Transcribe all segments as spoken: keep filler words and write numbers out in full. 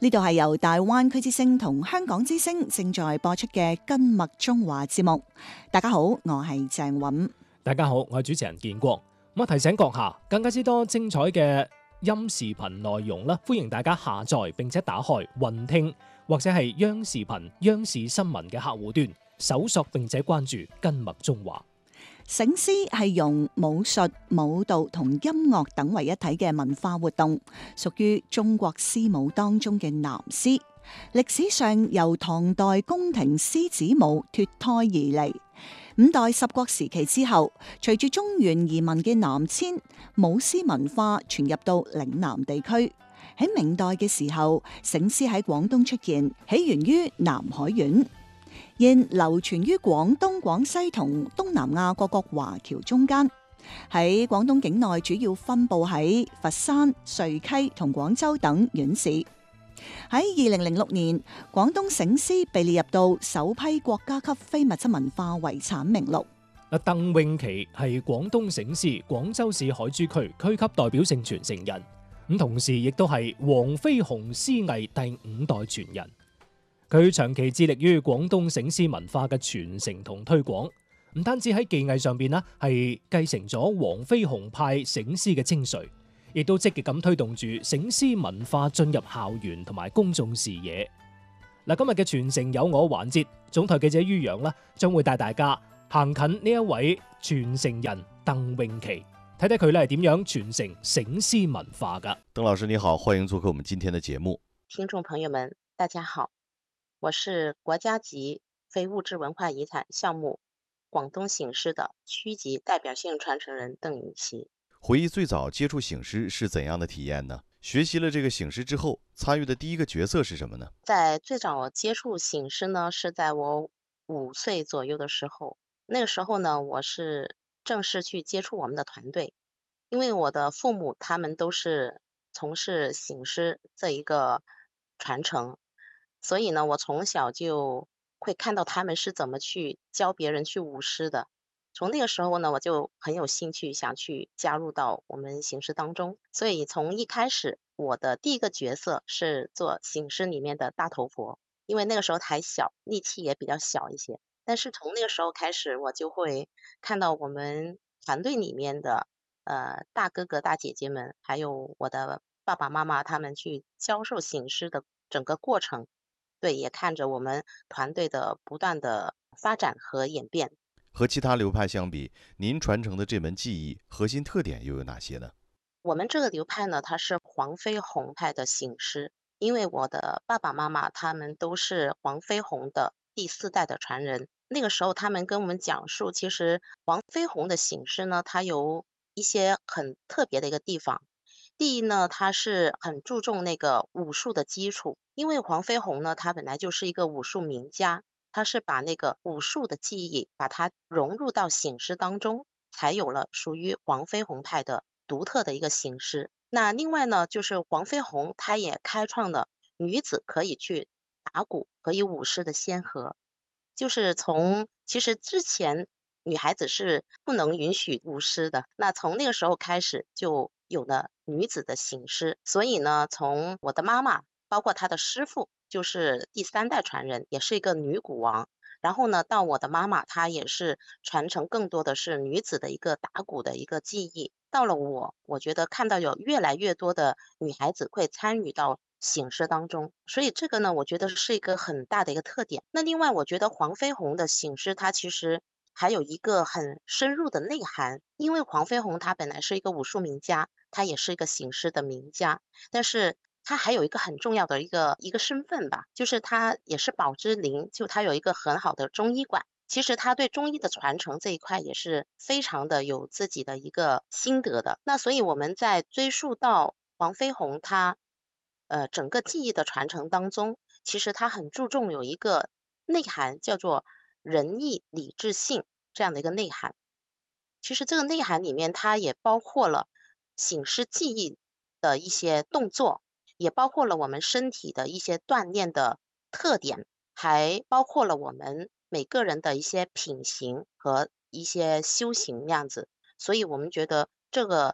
呢度係由大灣區之聲同香港之聲正在播出嘅根脈中華節目。大家好，我係鄭韻。 大家好，我係主持人建國。咁啊，提醒閣下，更加之多精彩嘅音視頻內容啦，歡迎大家下載並且打開雲聽或者係央視頻、央視新聞嘅客戶端，搜索並且關注根脈中華。 醒獅係用武術、舞蹈同音樂等為一體嘅文化活動，屬於中國獅舞當中嘅南獅。歷史上由唐代宮廷獅子舞脫胎而嚟，五代十國時期之後，隨住中原移民嘅南遷，舞獅文化傳入到嶺南地區。喺明代嘅時候，醒獅喺廣東出現，起源於南海縣。現流傳於廣東、廣西同東南亞各國華僑中間，喺廣東境內主要分佈喺佛山、遂溪同廣州等縣市。喺二零零六年，廣東醒獅被列入到首批國家級非物質文化遺產名錄。 鄧詠琪係廣東醒獅廣州市海珠區區級代表性傳承人，咁同時亦都係黃飛鴻獅藝第五代傳人。佢長期致力於廣東醒獅文化嘅傳承同推廣，唔單止喺技藝上邊啦，係繼承咗黃飛鴻派醒獅嘅精髓，亦都積極咁推動住醒獅文化進入校園同埋公眾視野。嗱，今日嘅傳承有我環節，總台記者于洋啦，將會帶大家行近呢一位傳承人鄧詠琪，睇睇佢咧係點樣傳承醒獅文化噶。 鄧老師你好，歡迎做客我們今天的節目。 聽眾朋友們，大家好。我是國家級非物質文化遺產項目廣東醒獅的區級代表性傳承人鄧詠琪。 回憶最早接觸醒獅是怎樣的體驗呢？學習了這個醒獅之後，參與的第一個角色是什麼呢？ 在最早接觸醒獅呢，是在我五歲左右的時候。那個時候呢，我是正式去接觸我們的團隊，因為我的父母他們都是從事醒獅這一個傳承。所以呢，我從小就會看到他們是怎麼去教別人去舞獅的。從那個時候呢，我就很有興趣想去加入到我們醒獅當中。所以從一開始，我的第一個角色是做醒獅裡面的大頭佛，因為那個時候還小，力氣也比較小一些。但是從那個時候開始，我就會看到我們團隊裡面的呃大哥哥大姐姐們，還有我的爸爸媽媽，他們去教授醒獅的整個過程。對，也看着我們團隊的不斷的發展和演變。 和其他流派相比，您傳承的這門技藝核心特點又有哪些呢？ 我們這個流派呢，它是黃飛鴻派的醒獅，因為我的爸爸媽媽他們都是黃飛鴻的第四代的傳人。那個時候，他們跟我們講述，其實黃飛鴻的醒獅呢，它有一些很特別的一個地方。第一呢，他是很注重那個武術的基礎，因為黃飛鴻呢，他本來就是一個武術名家，他是把那個武術的技藝，把它融入到醒獅當中，才有了屬於黃飛鴻派的獨特的一個醒獅。那另外呢，就是黃飛鴻他也開創了女子可以去打鼓、可以舞獅的先河，就是從其實之前女孩子是不能允許舞獅的，那從那個時候開始就有了女子的醒獅。所以呢，從我的媽媽包括她的師父，就是第三代傳人，也是一個女鼓王，然後呢到我的媽媽，她也是傳承更多的是女子的一個打鼓的一個技藝。到了我我覺得看到有越來越多的女孩子會參與到醒獅當中，所以這個呢我覺得是一個很大的一個特點。那另外我覺得黃飛鴻的醒獅它其實還有一個很深入的內涵，因為黃飛鴻他本來是一個武術名家，他也是一個醒獅的名家，但是他還有一個很重要的一個一個身份吧，就是他也是寶芝林，就他有一個很好的中醫館。其實他對中醫的傳承這一塊也是非常的有自己的一個心得的。那所以我們在追溯到黃飛鴻他呃整個技藝的傳承當中，其實他很注重有一個內涵叫做仁義禮智信這樣的一個內涵。其實這個內涵裡面它也包括了醒獅技藝的一些動作，也包括了我們身體的一些鍛鍊的特點，還包括了我們每個人的一些品行和一些修行樣子。所以我們覺得這個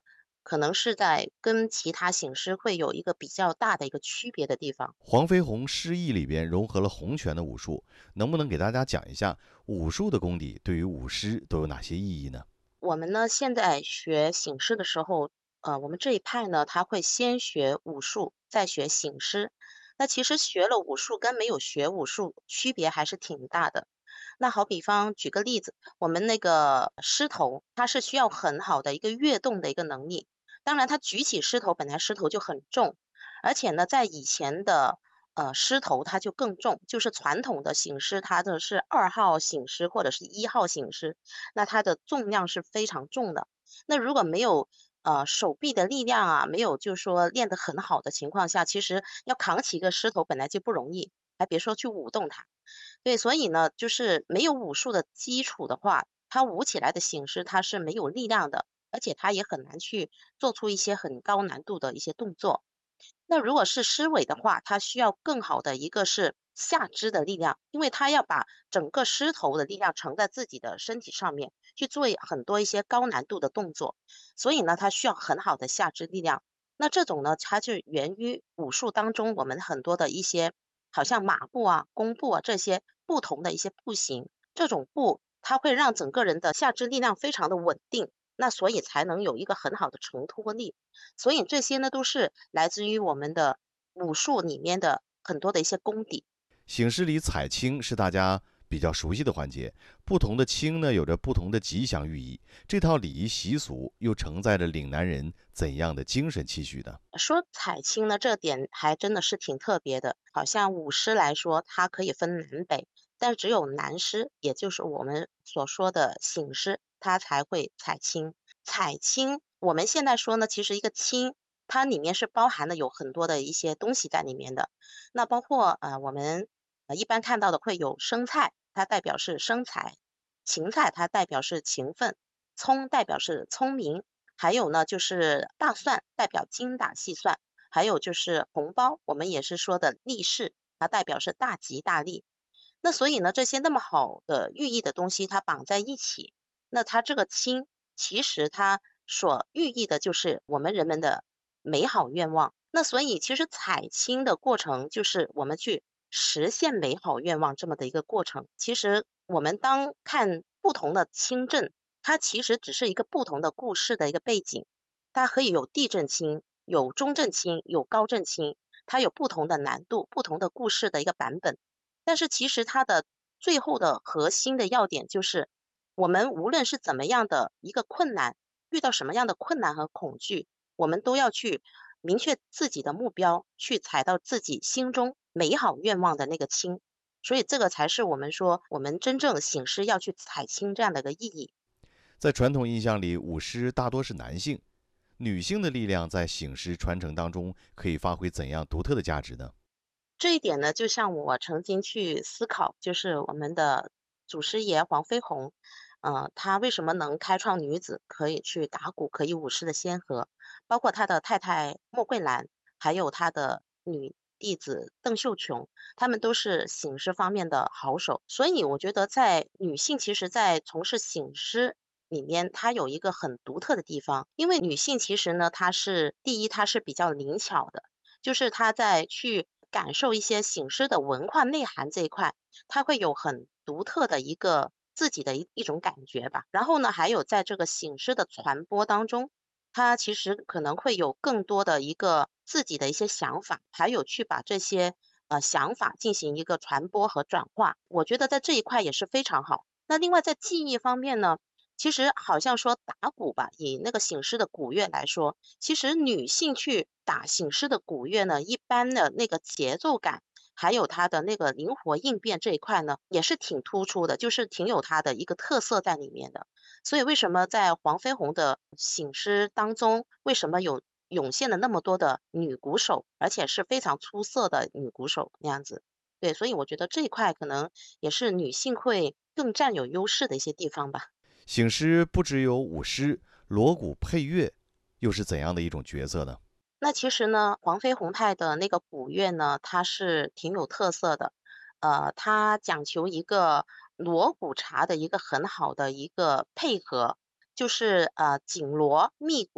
可能是在跟其他醒狮会有一个比较大的一个区别的地方。 黄飞鸿诗意里边融合了洪拳的武术，能不能给大家讲一下武术的功底对于舞狮都有哪些意义呢？ 我们呢现在学醒狮的时候，呃，我们这一派呢，他会先学武术，再学醒狮。那其实学了武术跟没有学武术区别还是挺大的。那好比方举个例子，我们那个狮头，它是需要很好的一个跃动的一个能力。当然，它举起狮头，本来狮头就很重，而且呢，在以前的呃狮头它就更重，就是传统的醒狮，它的是二号醒狮或者是一号醒狮，那它的重量是非常重的。那如果没有呃手臂的力量啊，没有就是说练得很好的情况下，其实要扛起一个狮头本来就不容易，还别说去舞动它。对，所以呢，就是没有武术的基础的话，它舞起来的形式它是没有力量的，而且它也很难去做出一些很高难度的一些动作。那如果是狮尾的话，它需要更好的一个是下肢的力量，因为它要把整个狮头的力量承在自己的身体上面，去做很多一些高难度的动作，所以呢，它需要很好的下肢力量。那这种呢，它就源于武术当中我们很多的一些，好像马步啊、弓步啊这些不同的一些步型，这种步它会让整个人的下肢力量非常的稳定，那所以才能有一个很好的承托力。所以这些呢，都是来自于我们的武术里面的很多的一些功底。 醒狮里踩青是大家比较熟悉的环节，不同的青呢有着不同的吉祥寓意。这套礼仪习俗又承载着岭南人怎样的精神期许呢？ 说踩青呢，这点还真的是挺特别的。好像舞狮来说，它可以分南北，但只有南狮，也就是我们所说的醒狮，它才会踩青。踩青，我们现在说呢，其实一个青，它里面是包含了有很多的一些东西在里面的。那包括呃，我们呃一般看到的会有生菜，它代表是生财；芹菜它代表是勤奋；葱代表是聪明。还有呢，就是大蒜代表精打细算，还有就是红包，我们也是说的利是，它代表是大吉大利。那所以呢，这些那么好的寓意的东西，它绑在一起，那它这个亲，其实它所寓意的就是我们人们的美好愿望。那所以其实采青的过程，就是我们去实现美好愿望这么的一个过程。其实我们当看不同的清阵，它其实只是一个不同的故事的一个背景，它可以有地震青、有中震青、有高震青，它有不同的难度、不同的故事的一个版本。但是其实它的最后的核心的要点就是，我们无论是怎么样的一个困难，遇到什么样的困难和恐惧，我们都要去明确自己的目标，去踩到自己心中美好愿望的那个青。所以这个才是我们说我们真正醒狮要去踩青这样的一个意义。 在传统印象里，舞狮大多是男性，女性的力量在醒狮传承当中可以发挥怎样独特的价值呢？ 这一点呢，就像我曾经去思考，就是我们的祖师爷黄飞鸿，呃，他为什么能开创女子可以去打鼓、可以舞狮的先河，包括他的太太莫桂兰，还有他的女弟子邓秀琼，他们都是醒狮方面的好手。所以我觉得，在女性其实，在从事醒狮里面，它有一个很独特的地方，因为女性其实呢，她是第一，她是比较灵巧的。就是他在去感受一些醒狮的文化内涵这一块，他会有很独特的一个自己的一一种感觉吧。然后呢，还有在这个醒狮的传播当中，他其实可能会有更多的一个自己的一些想法，还有去把这些呃想法进行一个传播和转化。我觉得在这一块也是非常好。那另外在技艺方面呢，其实好像说打鼓吧，以那个醒狮的鼓乐来说，其实女性去打醒狮的鼓乐呢，一般的那个节奏感，还有它的那个灵活应变这一块呢，也是挺突出的，就是挺有它的一个特色在里面的。所以为什么在黄飞鸿的醒狮当中，为什么有涌现了那么多的女鼓手，而且是非常出色的女鼓手那样子？对，所以我觉得这一块可能也是女性会更占有优势的一些地方吧。 醒狮不只有舞狮，锣鼓配乐又是怎样的一种角色呢？ 那其实呢，黄飞鸿派的那个古乐呢，它是挺有特色的。呃，它讲求一个锣鼓茶的一个很好的一个配合，就是呃紧锣密鼓，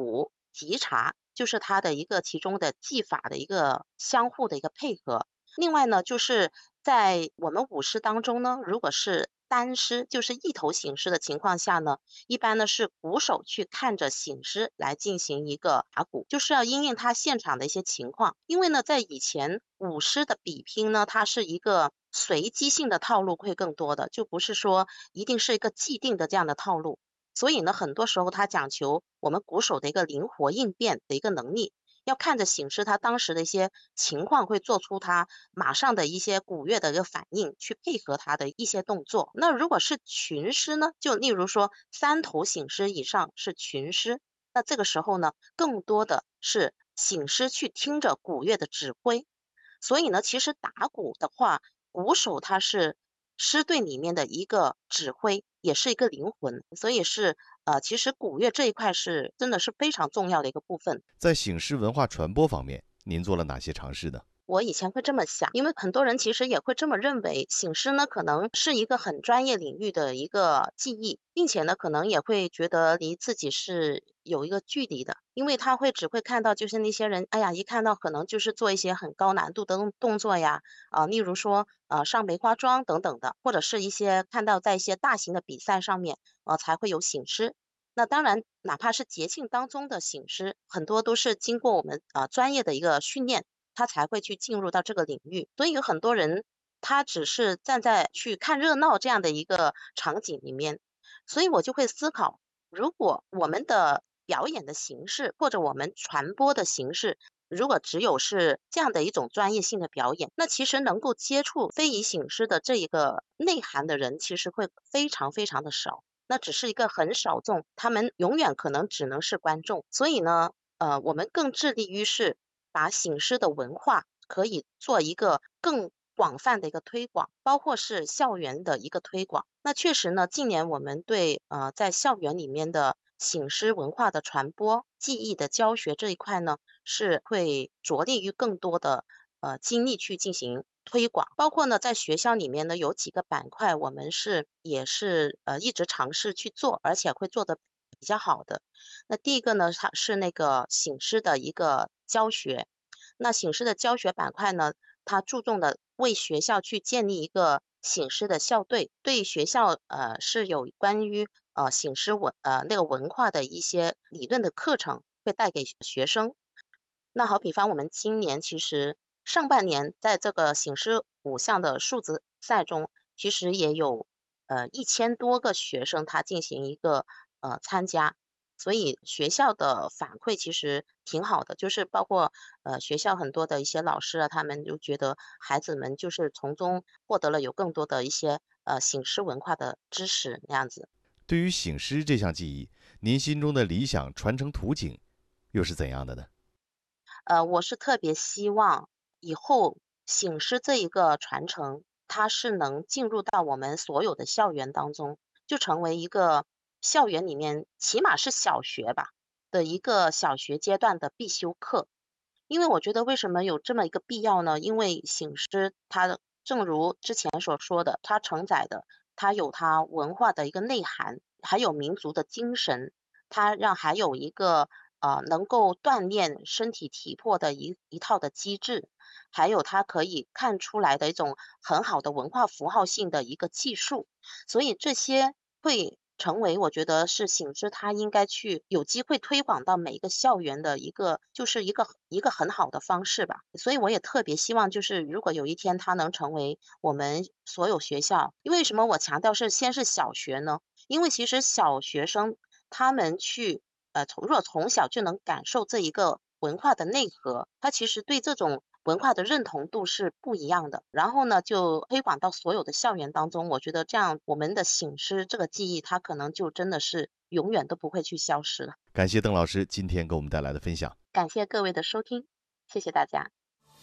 吉茶，就是它的一个其中的技法的一个相互的一个配合。另外呢，就是在我们舞狮当中呢，如果是单狮，就是一头行狮的情况下呢，一般呢是鼓手去看着行狮来进行一个打鼓，就是要因应他现场的一些情况。因为呢，在以前舞狮的比拼呢，它是一个随机性的套路会更多的，就不是说一定是一个既定的这样的套路。所以呢，很多时候它讲求我们鼓手的一个灵活应变的一个能力。要看着行狮他当时的一些情况，会做出他马上的一些鼓乐的一个反应，去配合他的一些动作。那如果是群狮呢，就例如说三头行狮以上是群狮，那这个时候呢，更多的是行狮去听着鼓乐的指挥。所以呢，其实打鼓的话，鼓手他是狮队里面的一个指挥，也是一个灵魂，所以是呃，其实鼓乐这一块是真的是非常重要的一个部分。 在醒狮文化传播方面，您做了哪些尝试呢？ 我以前会这么想，因为很多人其实也会这么认为，醒狮呢可能是一个很专业领域的一个技艺，并且呢可能也会觉得离自己是有一个距离的，因为他会只会看到就是那些人，哎呀，一看到可能就是做一些很高难度的动动作呀，啊、例如说呃上梅花桩等等的，或者是一些看到在一些大型的比赛上面，呃才会有醒狮。那当然，哪怕是节庆当中的醒狮，很多都是经过我们呃专业的一个训练。他才会去进入到这个领域。所以有很多人，他只是站在去看热闹这样的一个场景里面，所以我就会思考，如果我们的表演的形式或者我们传播的形式，如果只有是这样的一种专业性的表演，那其实能够接触非遗醒狮的这一个内涵的人，其实会非常非常的少。那只是一个很少众，他们永远可能只能是观众。所以呢，呃，我们更致力于是把醒狮的文化可以做一个更广泛的一个推广，包括是校园的一个推广。那确实呢，近年我们对呃在校园里面的醒狮文化的传播、技艺的教学这一块呢，是会着力于更多的呃精力去进行推广。包括呢，在学校里面呢，有几个板块，我们是也是呃一直尝试去做，而且会做的比较好的。那第一个呢，它是那个醒狮的一个教学。那醒狮的教学板块呢，它注重的为学校去建立一个醒狮的校队，对学校呃是有关于呃醒狮文呃那个文化的一些理论的课程会带给学生。那好比方我们今年其实上半年在这个醒狮五项的数字赛中，其实也有呃一千多个学生他进行一个呃参加，所以学校的反馈其实挺好的，就是包括呃学校很多的一些老师啊，他们就觉得孩子们就是从中获得了有更多的一些呃醒狮文化的知识那样子。 对于醒狮这项技艺，您心中的理想传承途径又是怎样的呢？ 呃，我是特别希望以后醒狮这一个传承，它是能进入到我们所有的校园当中，就成为一个校园里面起码是小学吧的一个小学阶段的必修课。因为我觉得为什么有这么一个必要呢？因为醒狮它正如之前所说的，它承载的它有它文化的一个内涵，还有民族的精神，它让还有一个呃能够锻炼身体体魄的一一套的机制，还有它可以看出来的一种很好的文化符号性的一个技术，所以这些会成为我觉得是醒狮它应该去有机会推广到每一个校园的一个就是一个一个很好的方式吧。所以我也特别希望就是如果有一天它能成为我们所有学校，因为什么我强调是先是小学呢？因为其实小学生他们去呃从如果从小就能感受这一个文化的内核，他其实对这种文化的认同度是不一样的。然后呢，就推广到所有的校园当中，我觉得这样我们的醒狮这个技艺，它可能就真的是永远都不会去消失了。 感谢邓老师今天给我们带来的分享。 感谢各位的收听，谢谢大家。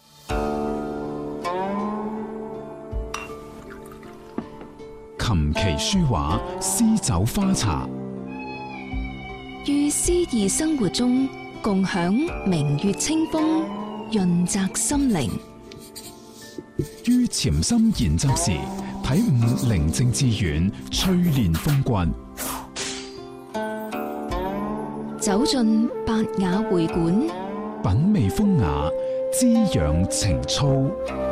琴棋書畫詩酒花茶， 於詩意生活中共享明月清風，潤澤心靈。 於潛心研習時體悟寧靜致遠，淬煉風骨。 走進百雅會館， 品味風雅，滋養情操。